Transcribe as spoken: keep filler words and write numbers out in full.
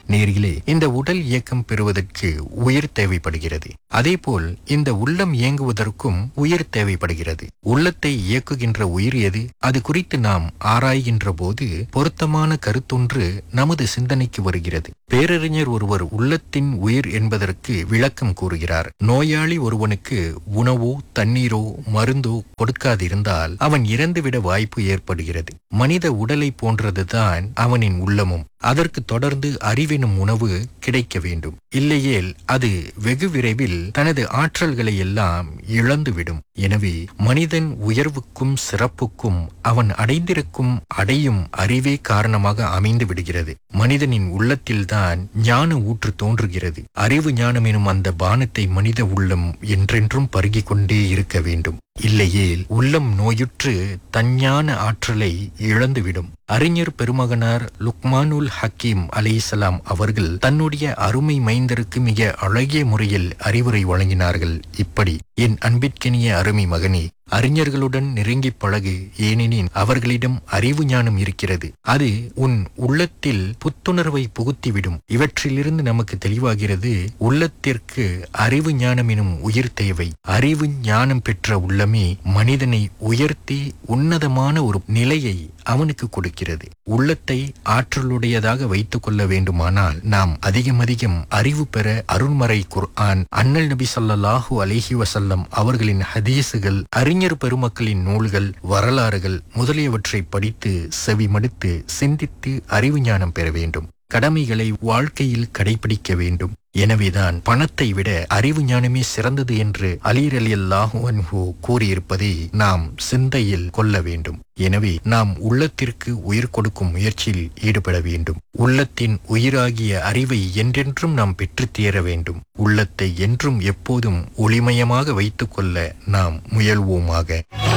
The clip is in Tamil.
நேரிலே இந்த உடல் இயக்கம் பெறுவதற்கு உயிர் தேவைப்படுகிறது. அதேபோல் இந்த உள்ளம் இயங்குவதற்கும் உயிர் தேவைப்படுகிறது. உள்ளத்தை இயக்குகின்ற உயிர் எது? அது குறித்து நாம் ஆராய்கின்ற போது பொருத்தமான கருத்தொன்று நமது சிந்தனைக்கு வருகிறது. பேரறிஞர் ஒருவர் உள்ளத்தின் உயிர் என்பதற்கு விளக்கம் கூறுகிறார். நோயாளி ஒருவனுக்கு உணவோ தண்ணீரோ மருந்தோ கொடுக்காதிருந்தால் அவன் இறந்துவிட வாய்ப்பு ஏற்படுகிறது. மனித உடலை போன்றதுதான் அவனின் உள்ளமும். அதற்கு தொடர்ந்து அறிவெனும் உணவு கிடைக்க வேண்டும். இல்லையேல் அது வெகு விரைவில் தனது ஆற்றல்களை எல்லாம் இழந்துவிடும். எனவே மனிதன் உயர்வுக்கும் சிறப்புக்கும் அவன் அடைந்திருக்கும் அடையும் அறிவே காரணமாக அமைந்து விடுகிறது. மனிதனின் உள்ளத்தில்தான் ஞான ஊற்று தோன்றுகிறது. அறிவு ஞானம் எனும் அந்த பானத்தை மனித உள்ளம் என்றென்றும் பருகிக் கொண்டே இருக்க வேண்டும். இல்லையேல் உள்ளம் நோயுற்று தஞ்ஞான ஆற்றலை இழந்துவிடும். அறிஞர் பெருமகனார் லுக்மானுல் ஹக்கீம் அலைஹிஸ்ஸலாம் அவர்கள் தன்னுடைய அருமை மைந்தருக்கு மிக அழகிய முறையில் அறிவுரை வழங்கினார்கள். இப்படி, என் அன்பிற்கினிய அருமை மகனே, அறிஞர்களுடன் நெருங்கி பழகு. ஏனெனில் அவர்களிடம் அறிவு ஞானம் இருக்கிறது. அது உன் உள்ளத்தில் புத்துணர்வை புகுத்திவிடும். இவற்றிலிருந்து நமக்கு தெளிவாகிறது, உள்ளத்திற்கு அறிவு ஞானம் எனும் உயிர் தேவை. அறிவு ஞானம் பெற்ற உள்ளமே மனிதனை உயர்த்தி உன்னதமான ஒரு நிலையை அவனுக்கு கொடுக்கிறது. உள்ளத்தை ஆற்றலுடையதாக வைத்துக் கொள்ள வேண்டுமானால் நாம் அதிகம் அதிகம் அறிவு பெற அருள்மறை குர்ஆன், அண்ணல் நபி ஸல்லல்லாஹு அலைஹி வஸல்லம் அவர்களின் ஹதீசுகள், அறிஞர் பெருமக்களின் நூல்கள், வரலாறுகள் முதலியவற்றை படித்து செவிமடுத்து சிந்தித்து அறிவு ஞானம் பெற வேண்டும். கடமைகளை வாழ்க்கையில் கடைபிடிக்க வேண்டும். எனவேதான் பணத்தை விட அறிவு ஞானமே சிறந்தது என்று அலி ரலியல்லாஹு அன்ஹு கூறியிருப்பதை நாம் சிந்தையில் கொள்ள வேண்டும். எனவே நாம் உள்ளத்திற்கு உயிர் கொடுக்கும் முயற்சியில் ஈடுபட வேண்டும். உள்ளத்தின் உயிராகிய அறிவை என்றென்றும் நாம் பெற்றுத் தீர வேண்டும். உள்ளத்தை என்றும் எப்போதும் ஒளிமயமாக வைத்துக் கொள்ள நாம் முயல்வோமாக.